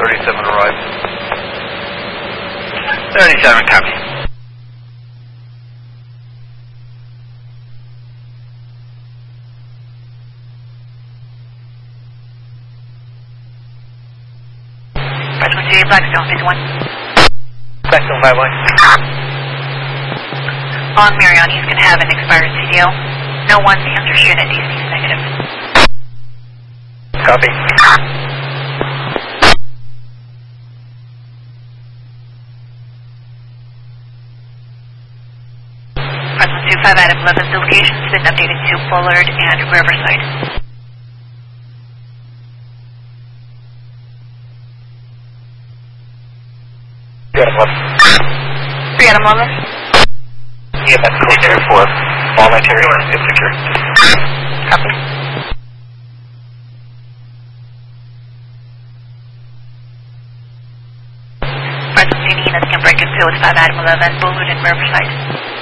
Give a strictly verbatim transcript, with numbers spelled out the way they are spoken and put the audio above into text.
thirty-seven arrived. thirty-seven, copy. Blackstone, phase one. Blackstone five one. On Marion, he's going to have an expired C D O. No one's answer sheet at D C is negative. Copy. Preston two five Adam eleven's location's been updated to Bullard and Riverside. three Adam eleven. E M S clear for voluntary insecure. Copy. Preston Nina can break and field five Adam eleven, Bullard and Riverside.